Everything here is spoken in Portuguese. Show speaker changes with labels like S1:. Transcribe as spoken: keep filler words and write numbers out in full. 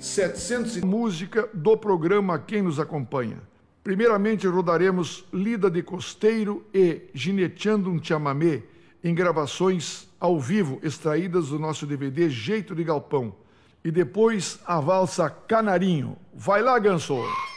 S1: setecentos e música do programa Quem Nos Acompanha. Primeiramente rodaremos Lida de Costeiro e Gineteando um Chamamé em gravações ao vivo extraídas do nosso D V D Jeito de Galpão. E depois a valsa Canarinho. Vai lá, Ganso!